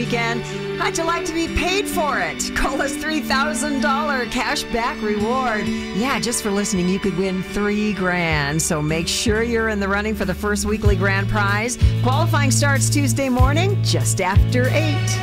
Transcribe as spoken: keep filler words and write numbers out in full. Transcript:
weekend. How'd you like to be paid for it? Call us three thousand dollars cash back reward. Yeah, just for listening, you could win three grand. So make sure you're in the running for the first weekly grand prize. Qualifying starts Tuesday morning, just after eight.